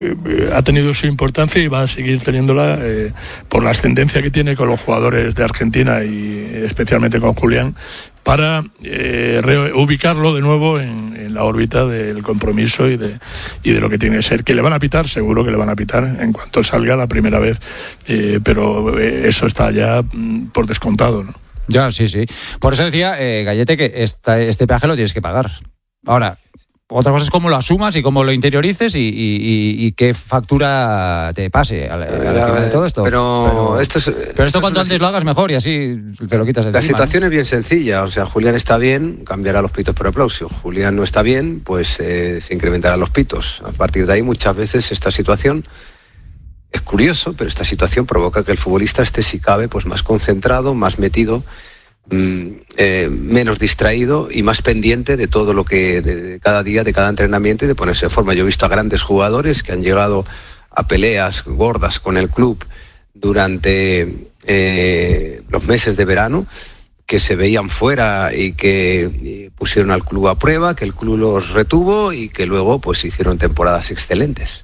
ha tenido su importancia y va a seguir teniéndola por la ascendencia que tiene con los jugadores de Argentina y especialmente con Julián, para reubicarlo de nuevo en la órbita del compromiso y de lo que tiene que ser. Que le van a pitar, seguro que le van a pitar en cuanto salga la primera vez, pero eso está ya por descontado, ¿no? Ya, sí. Por eso decía, Gallete, que este peaje lo tienes que pagar. Ahora, otra cosa es cómo lo asumas y cómo lo interiorices y qué factura te pase al final de todo esto. Pero esto cuanto antes lo hagas mejor y así te lo quitas de encima. La situación, ¿no? Es bien sencilla. O sea, Julián está bien, cambiará los pitos por aplauso. Julián no está bien, pues se incrementarán los pitos. A partir de ahí, muchas veces esta situación es curioso, pero esta situación provoca que el futbolista esté, si cabe, pues más concentrado, más metido, menos distraído y más pendiente de todo lo que de cada día, de cada entrenamiento y de ponerse en forma. Yo he visto a grandes jugadores que han llegado a peleas gordas con el club durante los meses de verano, que se veían fuera y que pusieron al club a prueba, que el club los retuvo y que luego pues hicieron temporadas excelentes.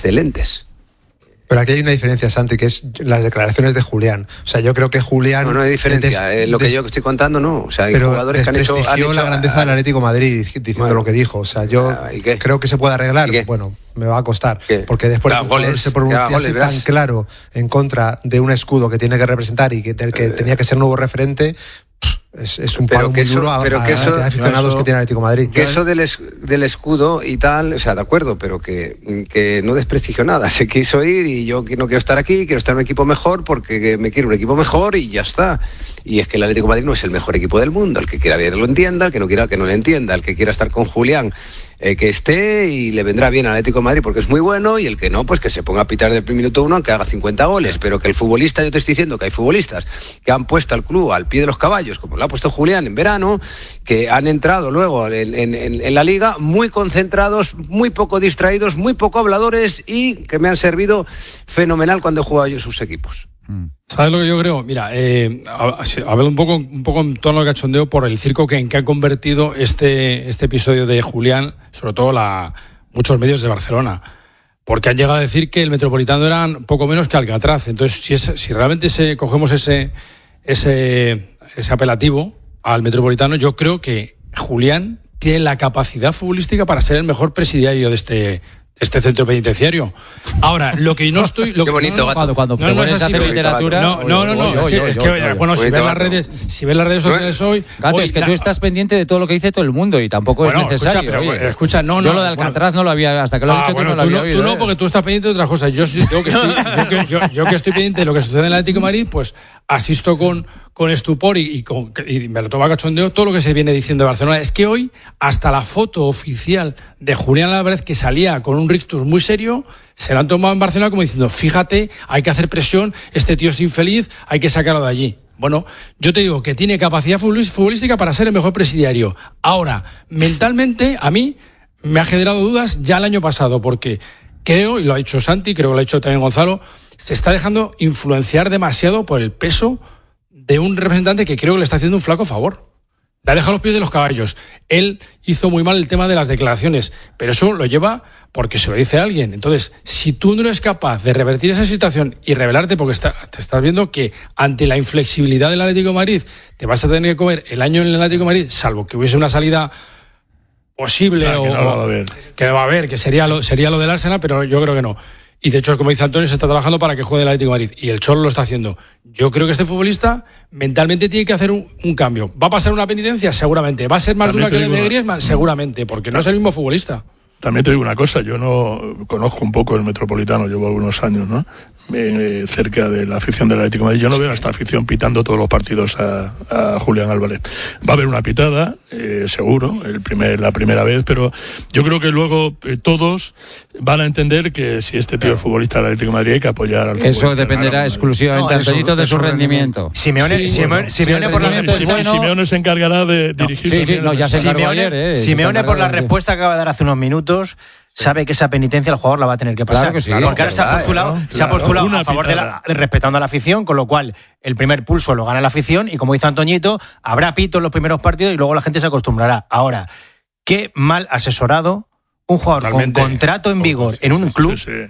Pero aquí hay una diferencia, Santi, que es las declaraciones de Julián. O sea, yo creo que Julián... No hay diferencia. Lo que yo estoy contando, no. O sea, hay pero jugadores que han hecho la grandeza del Atlético de Madrid diciendo lo que dijo. O sea, yo creo que se puede arreglar. Bueno, me va a costar. Porque después de que se pronunciase tan claro en contra de un escudo que tiene que representar y que tenía que ser nuevo referente... Es un palo muy duro a aficionados que tiene el Atlético de Madrid. Que eso del escudo y tal, o sea, de acuerdo, pero que no desprestigio nada. Se quiso ir y yo no quiero estar aquí, quiero estar en un equipo mejor porque me quiero un equipo mejor y ya está. Y es que el Atlético de Madrid no es el mejor equipo del mundo. El que quiera ver lo entienda, el que no quiera que no lo entienda, el que quiera estar con Julián, que esté y le vendrá bien al Atlético de Madrid porque es muy bueno, y el que no, pues que se ponga a pitar del minuto 1 aunque haga 50 goles, pero que el futbolista, yo te estoy diciendo que hay futbolistas que han puesto al club al pie de los caballos, como lo ha puesto Julián en verano, que han entrado luego en la liga muy concentrados, muy poco distraídos, muy poco habladores y que me han servido fenomenal cuando he jugado yo en sus equipos. ¿Sabes lo que yo creo? Mira, hablo un poco en tono de cachondeo por el circo en que ha convertido este episodio de Julián, sobre todo muchos medios de Barcelona, porque han llegado a decir que el Metropolitano eran poco menos que Alcatraz. Entonces, si realmente cogemos ese apelativo al Metropolitano, yo creo que Julián tiene la capacidad futbolística para ser el mejor presidiario de este centro penitenciario. Ahora, lo que no estoy... Qué bonito, gato. Cuando te pones a hacer literatura... Es que bueno, si ves las redes sociales hoy... Gato, es que tú estás pendiente de todo lo que dice todo el mundo y tampoco es necesario. Escucha, yo lo de Alcatraz no lo había... Hasta que lo has dicho tú no lo había oído. Tú no, porque tú estás pendiente de otras cosas. Yo que estoy pendiente de lo que sucede en el Atlético de Madrid, pues asisto con estupor y me lo toma cachondeo todo lo que se viene diciendo de Barcelona. Es que hoy, hasta la foto oficial de Julián Álvarez, que salía con un rictus muy serio, se la han tomado en Barcelona como diciendo, fíjate, hay que hacer presión, este tío es infeliz, hay que sacarlo de allí. Bueno, yo te digo que tiene capacidad futbolística para ser el mejor presidiario. Ahora, mentalmente, a mí me ha generado dudas ya el año pasado, porque creo, y lo ha dicho Santi, creo que lo ha dicho también Gonzalo, se está dejando influenciar demasiado por el peso de un representante que creo que le está haciendo un flaco favor. Le ha dejado los pies de los caballos. Él hizo muy mal el tema de las declaraciones, pero eso lo lleva porque se lo dice a alguien. Entonces, si tú no eres capaz de revertir esa situación y rebelarte, porque te estás viendo que ante la inflexibilidad del Atlético de Madrid te vas a tener que comer el año en el Atlético de Madrid, salvo que hubiese una salida posible que no va a haber, que sería lo del Arsenal, pero yo creo que no. Y de hecho, como dice Antonio, se está trabajando para que juegue el Atlético de Madrid. Y el Cholo lo está haciendo. Yo creo que este futbolista mentalmente tiene que hacer un cambio. ¿Va a pasar una penitencia? Seguramente. ¿Va a ser más dura que el de Griezmann? Seguramente, porque no es el mismo futbolista. También te digo una cosa, yo no conozco un poco el Metropolitano, llevo algunos años, ¿no? Cerca de la afición del Atlético de Madrid. Yo no veo a esta afición pitando todos los partidos a Julián Álvarez. Va a haber una pitada, seguro, la primera vez, pero yo creo que luego todos van a entender que si este tío es futbolista del Atlético de Madrid hay que apoyar al futbolista. Eso dependerá exclusivamente, Antoñito, de su rendimiento. Simeone se encargará de dirigir. Ya se encargó ayer. Simeone, por la respuesta que acaba de dar hace unos minutos, sabe que esa penitencia el jugador la va a tener que pasar. Claro que sí, porque ahora se ha postulado a favor respetando a la afición, con lo cual el primer pulso lo gana la afición y, como dice Antoñito, habrá pito en los primeros partidos y luego la gente se acostumbrará. Ahora, qué mal asesorado un jugador con contrato en vigor en un club